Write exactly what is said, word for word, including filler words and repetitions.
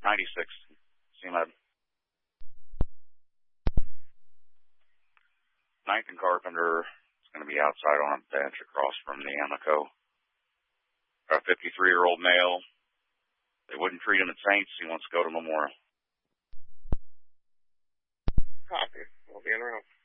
ninety-six. C-Med. Ninth and Carpenter is going to be outside on a bench across from the Amoco. Got a fifty-three-year-old male. They wouldn't treat him at Saints. He wants to go to Memorial. Copy. We'll be in room.